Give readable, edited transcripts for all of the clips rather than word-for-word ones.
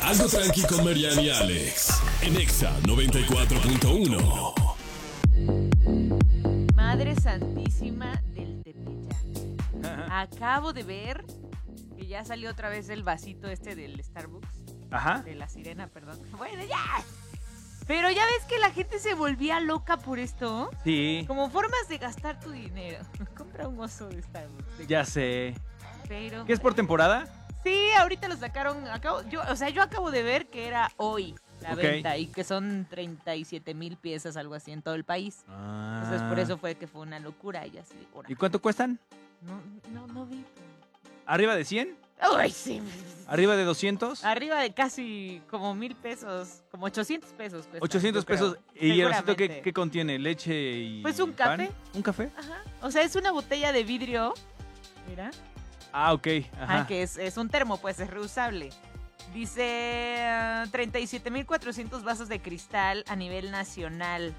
Algo tranqui con Mariana y Alex. En Exa 94.1. Madre Santísima del Tepeyac. Acabo de ver que ya salió otra vez el vasito este del Starbucks. Ajá. De la sirena, perdón. Bueno, ya. Pero ya ves que la gente se volvía loca por esto. Sí. Como formas de gastar tu dinero. Compra un oso de Starbucks. Ya sé. Pero, ¿Qué es por temporada? Sí, ahorita lo sacaron. Yo acabo de ver que era hoy la venta y que son 37,000 piezas, algo así, en todo el país. Entonces, por eso fue que fue una locura. Y así, ¿Y cuánto cuestan? No vi. ¿Arriba de 100? ¡Ay, sí! ¿Arriba de 200? Arriba de casi como 1,000 pesos, como 800 pesos cuesta. 800 pesos. ¿Y el vasito qué contiene? ¿Leche y Pues un pan? café. ¿Un café? Ajá. O sea, es una botella de vidrio. Mira. Ah, ok. Ajá. Que es un termo, pues es reusable. Dice 37,400 vasos de cristal a nivel nacional.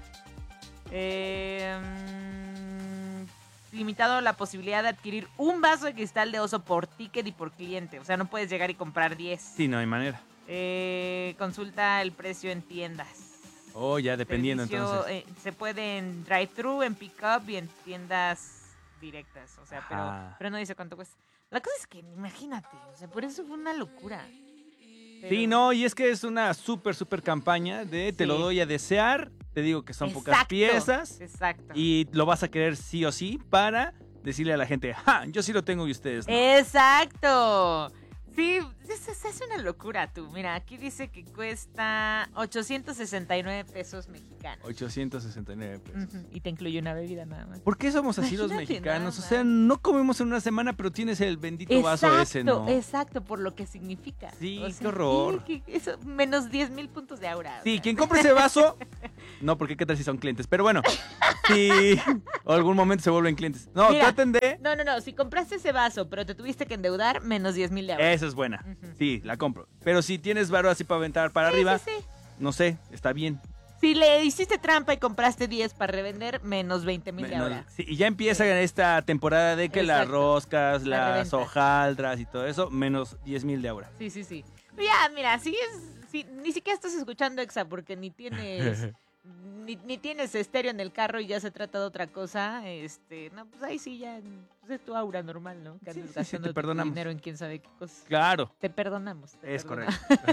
Limitado la posibilidad de adquirir un vaso de cristal de oso por ticket y por cliente. O sea, no puedes llegar y comprar 10. Sí, no hay manera. Consulta el precio en tiendas. Oh, ya dependiendo Servicio, entonces. se puede en drive-thru, en pick-up y en tiendas directas. O sea, pero no dice cuánto cuesta. La cosa es que, imagínate, o sea, por eso fue una locura. Sí, no, y es que es una súper campaña de te lo doy a desear. Te digo que son pocas piezas. Exacto. Y lo vas a querer sí o sí para decirle a la gente, ¡ja! Yo sí lo tengo y ustedes no. Exacto. Sí, es una locura tú. Mira, aquí dice que cuesta 869 pesos mexicanos. 869 pesos. Y te incluye una bebida nada más. ¿Por qué somos así los Imagínate mexicanos? nada O sea, no comemos en una semana, pero tienes el bendito vaso ese, ¿no? Exacto, por lo que significa. Sí, o sea, qué horror. Eso, menos 10,000 puntos de aura. Sí, quien compre ese vaso, no, porque qué tal si son clientes. Pero bueno, si o algún momento se vuelven clientes. No, mira, traten de... No, si compraste ese vaso, pero te tuviste que endeudar, menos 10,000 de aura. Esa es buena. Sí, la compro. Pero si tienes varo así para aventar para arriba, sí. No sé, está bien. Si le hiciste trampa y compraste 10 para revender, menos 20,000 de ahora. Sí, y ya empieza esta temporada de que las roscas, las hojaldras y todo eso, menos 10,000 de ahora. Sí. Ya, mira, ni siquiera estás escuchando Exa porque ni tienes... Ni tienes estéreo en el carro y ya se trata de otra cosa, no, pues ahí sí ya es tu aura normal, ¿no? Que andas gastando te perdonamos. tu dinero en quién sabe qué cosas. Claro. Te perdonamos. Correcto.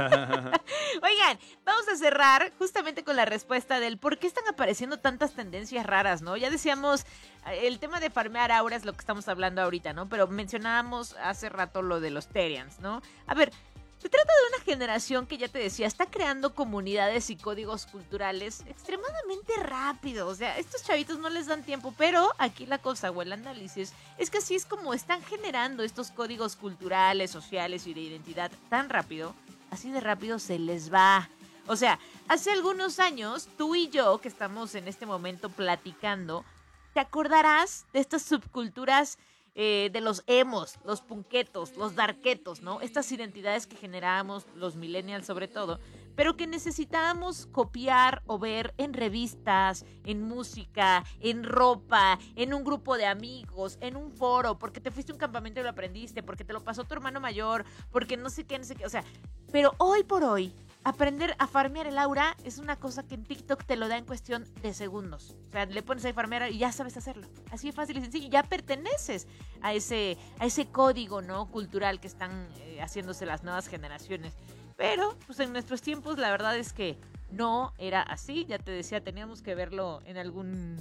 Oigan, vamos a cerrar justamente con la respuesta del por qué están apareciendo tantas tendencias raras, ¿no? Ya decíamos, el tema de farmear aura es lo que estamos hablando ahorita, ¿no? Pero mencionábamos hace rato lo de los Terians, ¿no? A ver, se trata de una generación que ya te decía, está creando comunidades y códigos culturales extremadamente rápido. O sea, estos chavitos no les dan tiempo, pero aquí la cosa o el análisis es que así es como están generando estos códigos culturales, sociales y de identidad tan rápido, así de rápido se les va. O sea, hace algunos años, tú y yo, que estamos en este momento platicando, te acordarás de estas subculturas de los emos, los punketos, los darketos, ¿no? Estas identidades que generábamos los millennials sobre todo, pero que necesitábamos copiar o ver en revistas, en música, en ropa, en un grupo de amigos, en un foro, porque te fuiste a un campamento y lo aprendiste, porque te lo pasó tu hermano mayor, porque no sé qué, o sea, pero hoy por hoy, aprender a farmear el aura es una cosa que en TikTok te lo da en cuestión de segundos. O sea, le pones ahí farmear y ya sabes hacerlo. Así de fácil y sencillo. Ya perteneces a ese código, ¿no? Cultural que están haciéndose las nuevas generaciones. Pero, pues en nuestros tiempos la verdad es que no era así. Ya te decía, teníamos que verlo en algún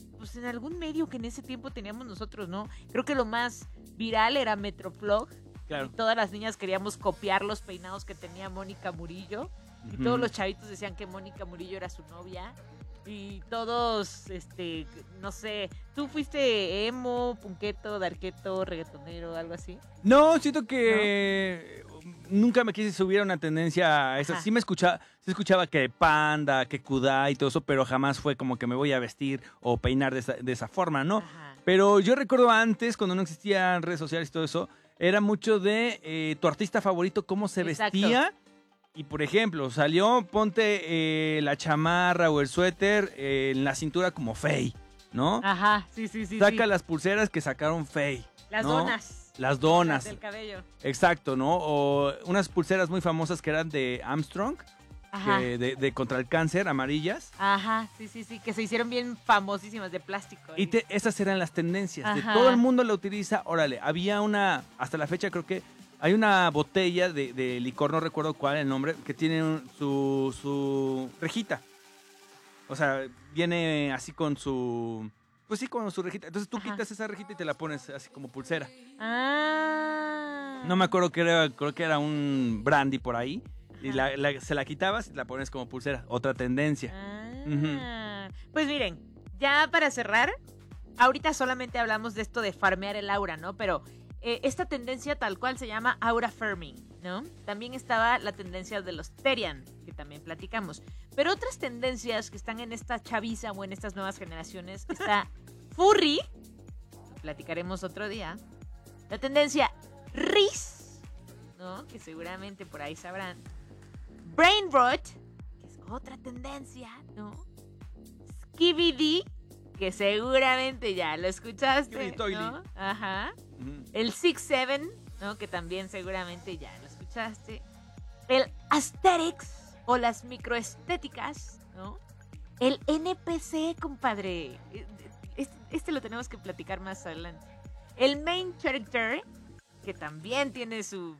medio que en ese tiempo teníamos nosotros, ¿no? Creo que lo más viral era Metroflog. Claro. Y todas las niñas queríamos copiar los peinados que tenía Mónica Murillo. Y todos los chavitos decían que Mónica Murillo era su novia. Y todos, no sé, ¿tú fuiste emo, punketo, darketo, reggaetonero, algo así? No, siento que nunca me quise subir a una tendencia a esa. Ajá. Sí se escuchaba que Panda, que Kudai y todo eso, pero jamás fue como que me voy a vestir o peinar de esa forma, ¿no? Ajá. Pero yo recuerdo antes, cuando no existían redes sociales y todo eso, era mucho de tu artista favorito, cómo se vestía. Y, por ejemplo, ponte la chamarra o el suéter en la cintura como Faye, ¿no? Ajá, sí. Saca las pulseras que sacaron Faye. Las donas. Las donas. Del cabello. Exacto, ¿no? O unas pulseras muy famosas que eran de Armstrong, Ajá. de contra el cáncer, amarillas. Ajá, sí, que se hicieron bien famosísimas de plástico. Y esas eran las tendencias. Ajá. Todo el mundo la utiliza. Órale, había hasta la fecha creo que hay una botella de licor, no recuerdo cuál es el nombre, que tiene su rejita. O sea, viene así con su... Pues sí, con su rejita. Entonces tú quitas esa rejita y te la pones así como pulsera. Ah. No me acuerdo qué era, creo que era un brandy por ahí. Y se la quitabas y la pones como pulsera. Otra tendencia. Pues miren, ya para cerrar, ahorita solamente hablamos de esto de farmear el aura, ¿no? Pero esta tendencia tal cual se llama aura farming, ¿no? También estaba la tendencia de los Therian, que también platicamos. Pero otras tendencias que están en esta chaviza o en estas nuevas generaciones está Furry, platicaremos otro día. La tendencia Riz, ¿no? Que seguramente por ahí sabrán. Brain Rot, que es otra tendencia, ¿no? Skibidi, que seguramente ya lo escuchaste, ¿no? Ajá. El 6-7, ¿no? Que también seguramente ya lo escuchaste. El Aesthetics o las microestéticas, ¿no? El NPC, compadre. Este lo tenemos que platicar más adelante. El Main Character, que también tiene su...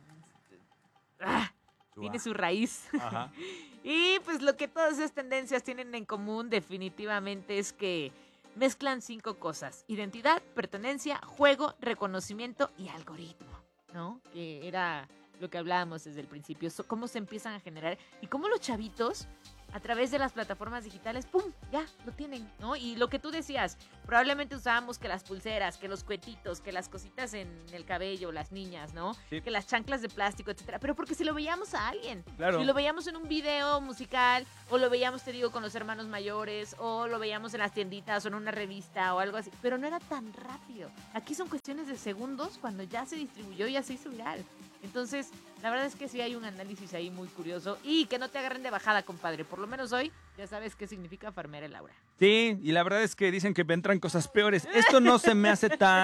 tiene su raíz. Ajá. Y pues lo que todas esas tendencias tienen en común definitivamente es que mezclan 5 cosas: identidad, pertenencia, juego, reconocimiento y algoritmo, ¿no? Que era lo que hablábamos desde el principio, cómo se empiezan a generar y cómo los chavitos a través de las plataformas digitales, ¡pum!, ya lo tienen, ¿no? Y lo que tú decías, probablemente usábamos que las pulseras, que los cuetitos, que las cositas en el cabello, las niñas, ¿no? Sí. Que las chanclas de plástico, etcétera. Pero porque si lo veíamos a alguien, Claro. si lo veíamos en un video musical, o lo veíamos, te digo, con los hermanos mayores, o lo veíamos en las tienditas o en una revista o algo así, pero no era tan rápido. Aquí son cuestiones de segundos cuando ya se distribuyó y ya se hizo viral. Entonces, la verdad es que sí hay un análisis ahí muy curioso y que no te agarren de bajada, compadre. Por lo menos hoy ya sabes qué significa farmear el aura. Sí, y la verdad es que dicen que vendrán cosas peores. Esto no se me hace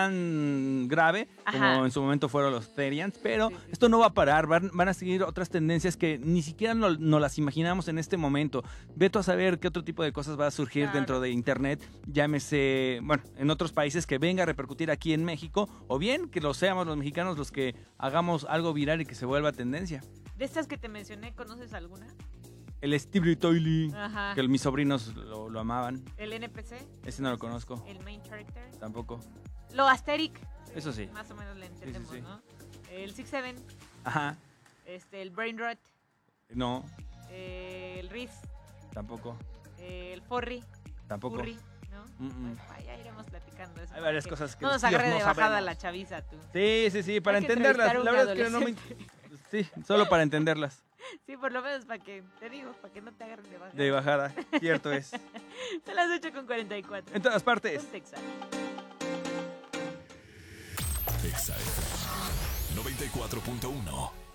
tan grave como en su momento fueron los Therians, pero esto no va a parar. Van a seguir otras tendencias que ni siquiera no las imaginamos en este momento. Veto a saber qué otro tipo de cosas va a surgir dentro de Internet. Llámese, bueno, en otros países, que venga a repercutir aquí en México, o bien que lo seamos los mexicanos los que hagamos algo viral y que se vuelva tendencia. De estas que te mencioné, ¿conoces alguna? El Steve Toily, Ajá. que mis sobrinos lo amaban. El NPC. Ese no lo conozco. El Main Character. Tampoco. Lo Aesthetic. Eso sí. Más o menos le entendemos, Sí. ¿no? El 6-7. Ajá. El Brain Rot. No, El Riz. tampoco. El Furry. Tampoco. Furry, ¿no? Mm-mm. Bueno, ya iremos platicando eso. Hay varias cosas que no nos los tíos agarre no de bajada sabemos. la chaviza, tú. Sí, para Hay que entenderlas. entrevistar a La un verdad es que no me... adolescente. Sí, solo para entenderlas. Sí, por lo menos para que, te digo, para que no te agarren de bajada. De bajada, cierto es. Son las 8:44. En todas partes. Ponte Exa. Exa FM 94.1.